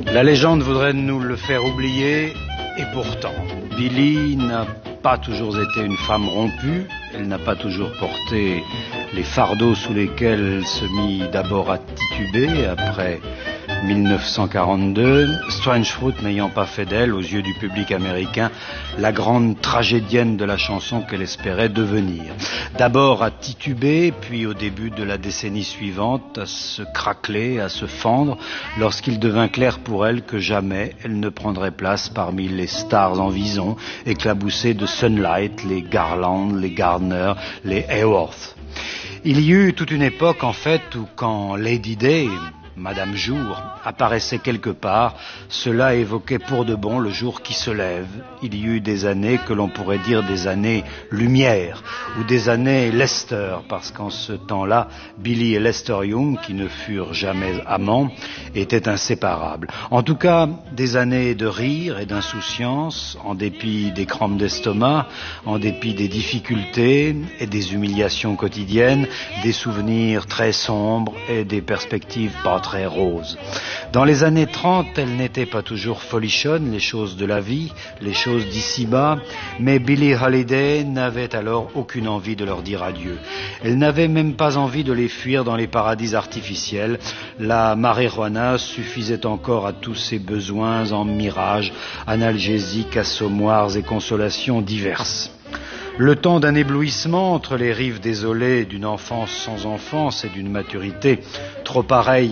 La légende voudrait nous le faire oublier, et pourtant, Billie n'a pas toujours été une femme rompue, elle n'a pas toujours porté les fardeaux sous lesquels elle se mit d'abord à tituber, après 1942, Strange Fruit n'ayant pas fait d'elle, aux yeux du public américain, la grande tragédienne de la chanson qu'elle espérait devenir. D'abord à tituber, puis au début de la décennie suivante, à se craqueler, à se fendre, lorsqu'il devint clair pour elle que jamais elle ne prendrait place parmi les stars en vison, éclaboussées de Sunlight, les Garland, les Gardner, les Hayworth. Il y eut toute une époque, en fait, où quand Lady Day, Madame Jour, apparaissait quelque part, cela évoquait pour de bon le jour qui se lève. Il y eut des années que l'on pourrait dire des années lumière, ou des années Lester, parce qu'en ce temps-là, Billie et Lester Young, qui ne furent jamais amants, étaient inséparables. En tout cas, des années de rire et d'insouciance, en dépit des crampes d'estomac, en dépit des difficultés et des humiliations quotidiennes, des souvenirs très sombres et des perspectives pas très roses. Dans les années 30, elle n'était pas toujours folichonne, les choses de la vie, les choses d'ici-bas, mais Billie Holiday n'avait alors aucune envie de leur dire adieu. Elle n'avait même pas envie de les fuir dans les paradis artificiels. La marijuana suffisait encore à tous ses besoins en mirages, analgésiques, assommoirs et consolations diverses. Le temps d'un éblouissement entre les rives désolées d'une enfance sans enfance et d'une maturité trop pareille